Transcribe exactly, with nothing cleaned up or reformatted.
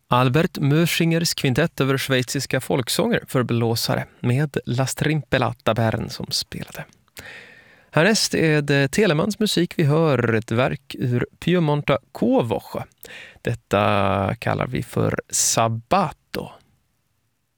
Albert Mörschingers kvintett över schweiziska folksånger för blåsare med La Strimpellata Bern som spelade. Härnäst är det Telemans musik vi hör, ett verk ur Piemonta Covoche. Detta kallar vi för Sabbato.